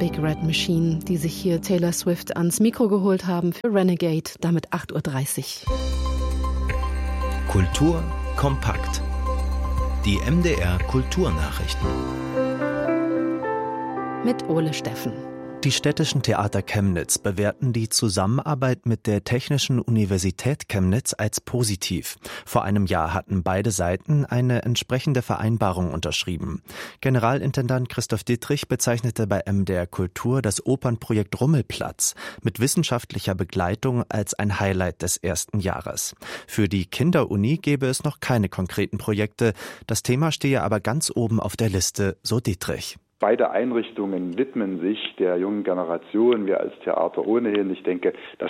Big Red Machine, die sich hier Taylor Swift ans Mikro geholt haben für Renegade, damit 8.30 Uhr. Kultur kompakt. Die MDR Kulturnachrichten. Mit Ole Steffen. Die städtischen Theater Chemnitz bewerten die Zusammenarbeit mit der Technischen Universität Chemnitz als positiv. Vor einem Jahr hatten beide Seiten eine entsprechende Vereinbarung unterschrieben. Generalintendant Christoph Dittrich bezeichnete bei MDR Kultur das Opernprojekt Rummelplatz mit wissenschaftlicher Begleitung als ein Highlight des ersten Jahres. Für die Kinderuni gäbe es noch keine konkreten Projekte. Das Thema stehe aber ganz oben auf der Liste, so Dittrich. Beide Einrichtungen widmen sich der jungen Generation, wir als Theater ohnehin. Ich denke, dass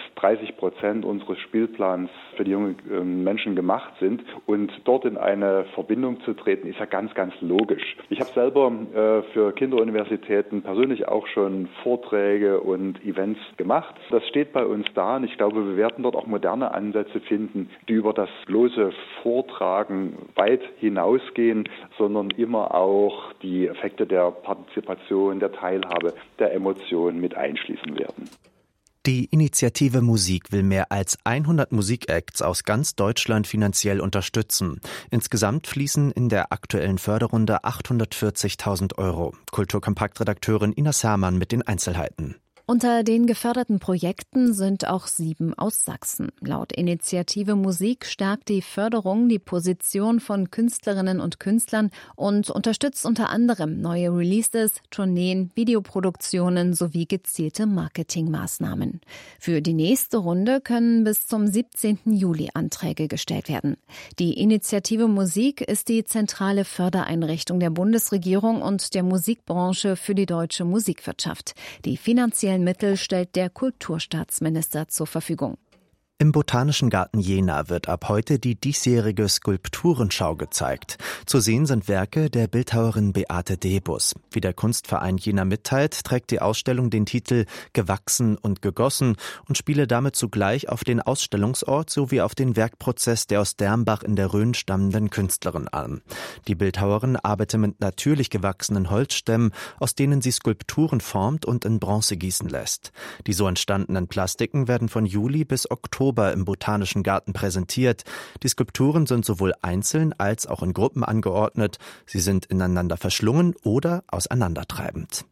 30% unseres Spielplans für die jungen Menschen gemacht sind. Und dort in eine Verbindung zu treten, ist ja ganz, ganz logisch. Ich habe selber für Kinderuniversitäten persönlich auch schon Vorträge und Events gemacht. Das steht bei uns da und ich glaube, wir werden dort auch moderne Ansätze finden, die über das bloße Vortragen weit hinausgehen, sondern immer auch die Effekte der Partizipation, der Teilhabe, der Emotionen mit einschließen werden. Die Initiative Musik will mehr als 100 Musikacts aus ganz Deutschland finanziell unterstützen. Insgesamt fließen in der aktuellen Förderrunde 840.000 €. Kulturkompakt-Redakteurin Ina Sermann mit den Einzelheiten. Unter den geförderten Projekten sind auch 7 aus Sachsen. Laut Initiative Musik stärkt die Förderung die Position von Künstlerinnen und Künstlern und unterstützt unter anderem neue Releases, Tourneen, Videoproduktionen sowie gezielte Marketingmaßnahmen. Für die nächste Runde können bis zum 17. Juli Anträge gestellt werden. Die Initiative Musik ist die zentrale Fördereinrichtung der Bundesregierung und der Musikbranche für die deutsche Musikwirtschaft. Die finanziellen Mittel stellt der Kulturstaatsminister zur Verfügung. Im Botanischen Garten Jena wird ab heute die diesjährige Skulpturenschau gezeigt. Zu sehen sind Werke der Bildhauerin Beate Debus. Wie der Kunstverein Jena mitteilt, trägt die Ausstellung den Titel »Gewachsen und gegossen« und spiele damit zugleich auf den Ausstellungsort sowie auf den Werkprozess der aus Dermbach in der Rhön stammenden Künstlerin an. Die Bildhauerin arbeite mit natürlich gewachsenen Holzstämmen, aus denen sie Skulpturen formt und in Bronze gießen lässt. Die so entstandenen Plastiken werden von Juli bis Oktober im Botanischen Garten präsentiert. Die Skulpturen sind sowohl einzeln als auch in Gruppen angeordnet. Sie sind ineinander verschlungen oder auseinandertreibend.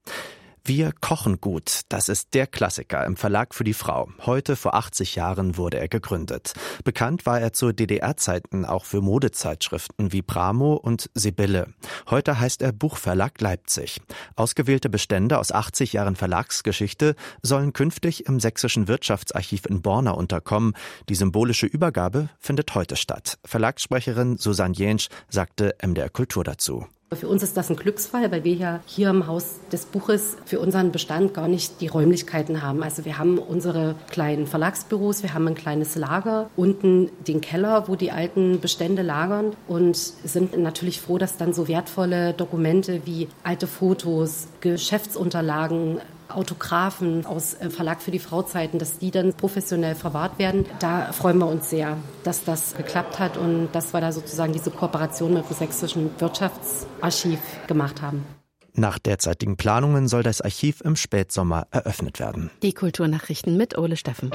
Wir kochen gut, das ist der Klassiker im Verlag für die Frau. Heute, vor 80 Jahren, wurde er gegründet. Bekannt war er zu DDR-Zeiten auch für Modezeitschriften wie Bramo und Sibylle. Heute heißt er Buchverlag Leipzig. Ausgewählte Bestände aus 80 Jahren Verlagsgeschichte sollen künftig im Sächsischen Wirtschaftsarchiv in Borna unterkommen. Die symbolische Übergabe findet heute statt. Verlagssprecherin Susanne Jentsch sagte MDR Kultur dazu. Für uns ist das ein Glücksfall, weil wir ja hier im Haus des Buches für unseren Bestand gar nicht die Räumlichkeiten haben. Also wir haben unsere kleinen Verlagsbüros, wir haben ein kleines Lager, unten den Keller, wo die alten Bestände lagern und sind natürlich froh, dass dann so wertvolle Dokumente wie alte Fotos, Geschäftsunterlagen, Autographen aus Verlag für die Frau-Zeiten, dass die dann professionell verwahrt werden. Da freuen wir uns sehr, dass das geklappt hat und dass wir da sozusagen diese Kooperation mit dem Sächsischen Wirtschaftsarchiv gemacht haben. Nach derzeitigen Planungen soll das Archiv im Spätsommer eröffnet werden. Die Kulturnachrichten mit Ole Steffen.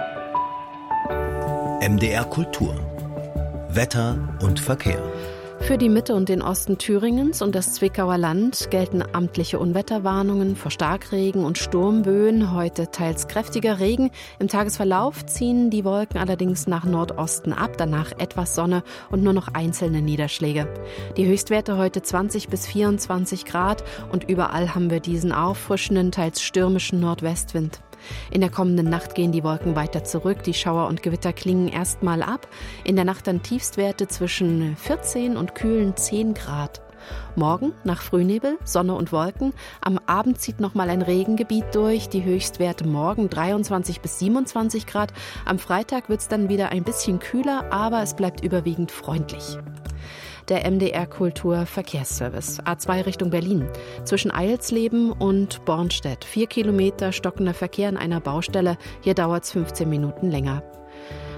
MDR Kultur. Wetter und Verkehr. Für die Mitte und den Osten Thüringens und das Zwickauer Land gelten amtliche Unwetterwarnungen vor Starkregen und Sturmböen. Heute teils kräftiger Regen. Im Tagesverlauf ziehen die Wolken allerdings nach Nordosten ab, danach etwas Sonne und nur noch einzelne Niederschläge. Die Höchstwerte heute 20 bis 24 Grad und überall haben wir diesen auffrischenden, teils stürmischen Nordwestwind. In der kommenden Nacht gehen die Wolken weiter zurück, die Schauer und Gewitter klingen erstmal ab. In der Nacht dann Tiefstwerte zwischen 14 und kühlen 10 Grad. Morgen nach Frühnebel, Sonne und Wolken. Am Abend zieht nochmal ein Regengebiet durch. Die Höchstwerte morgen 23 bis 27 Grad. Am Freitag wird es dann wieder ein bisschen kühler, aber es bleibt überwiegend freundlich. Der MDR Kultur Verkehrsservice. A2 Richtung Berlin. Zwischen Eilsleben und Bornstedt. 4 Kilometer stockender Verkehr an einer Baustelle. Hier dauert es 15 Minuten länger.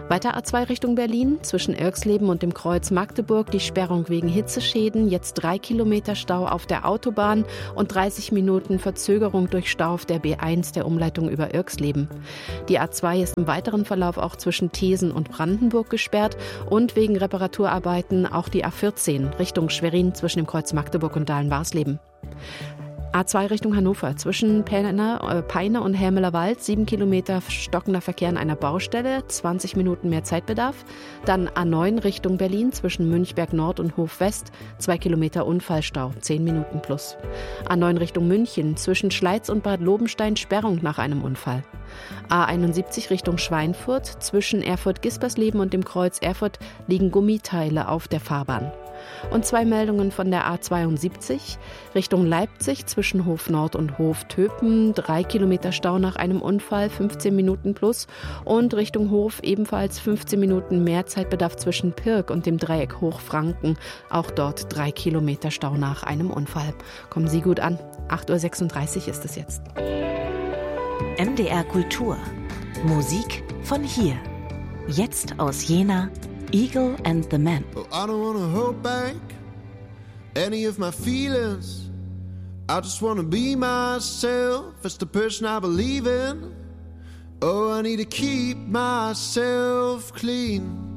Weiter A2 Richtung Berlin, zwischen Irxleben und dem Kreuz Magdeburg die Sperrung wegen Hitzeschäden, jetzt 3 Kilometer Stau auf der Autobahn und 30 Minuten Verzögerung durch Stau auf der B1 der Umleitung über Irxleben. Die A2 ist im weiteren Verlauf auch zwischen Thesen und Brandenburg gesperrt und wegen Reparaturarbeiten auch die A14 Richtung Schwerin zwischen dem Kreuz Magdeburg und Dahlen-Warsleben. A2 Richtung Hannover, zwischen Peine und Helmeler Wald, 7 Kilometer stockender Verkehr an einer Baustelle, 20 Minuten mehr Zeitbedarf. Dann A9 Richtung Berlin, zwischen Münchberg Nord und Hof West, 2 Kilometer Unfallstau, 10 Minuten plus. A9 Richtung München, zwischen Schleiz und Bad Lobenstein, Sperrung nach einem Unfall. A71 Richtung Schweinfurt, zwischen Erfurt-Gispersleben und dem Kreuz Erfurt liegen Gummiteile auf der Fahrbahn. Und 2 Meldungen von der A72 Richtung Leipzig zwischen Hof Nord und Hof Töpen, 3 Kilometer Stau nach einem Unfall, 15 Minuten plus. Und Richtung Hof ebenfalls 15 Minuten mehr Zeitbedarf zwischen Pirk und dem Dreieck Hochfranken, auch dort 3 Kilometer Stau nach einem Unfall. Kommen Sie gut an, 8.36 Uhr ist es jetzt. MDR Kultur. Musik von hier. Jetzt aus Jena. Eagle and the Man. Oh, I don't wanna hold back any of my feelings. I just wanna be myself as the person I believe in. Oh, I need to keep myself clean.